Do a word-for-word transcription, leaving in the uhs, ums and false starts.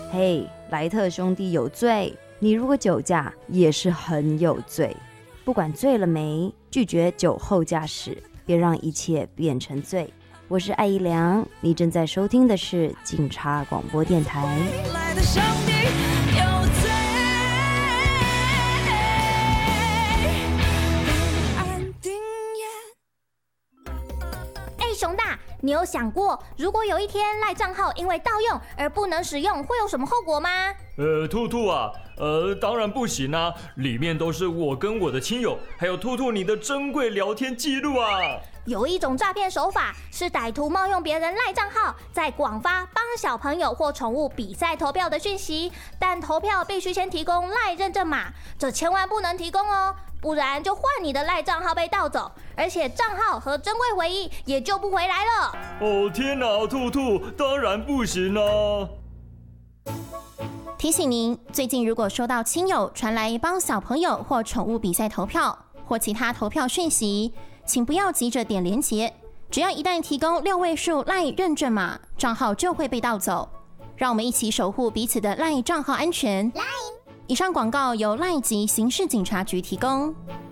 嘿，莱特兄弟有罪，你如果酒驾也是很有罪。不管醉了没，拒绝酒后驾驶，别让一切变成罪。我是艾怡良，你正在收听的是警察广播电台。来的兄弟有罪， 安定耶。哎，熊大，你有想过，如果有一天赖账号因为盗用而不能使用，会有什么后果吗？ 呃，兔兔啊，呃，当然不行啊，里面都是我跟我的亲友，还有兔兔你的珍贵聊天记录啊。 有一种诈骗手法是歹徒冒用别人赖账号，在广发帮小朋友或宠物比赛投票的讯息，但投票必须先提供赖认证码，这千万不能提供哦，不然就换你的赖账号被盗走，而且账号和珍贵回忆也救不回来了。 哦天哪，兔兔，当然不行啊！ 提醒您，最近如果收到亲友传来帮小朋友或宠物比赛投票或其他投票讯息，请不要急着点连结，只要一旦提供六位数 LINE 认证码，账号就会被盗走。让我们一起守护彼此的 LINE 账号安全。以上广告由 LINE 及刑事警察局提供。